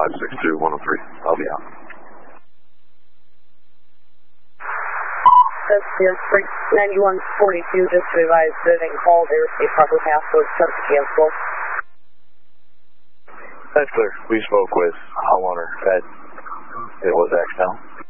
562-103. I'll be out. That's here, 9142, just to advise visiting called airspace proper passcode, start to cancel. That's clear. We spoke with Homeowner Ed. It was XL.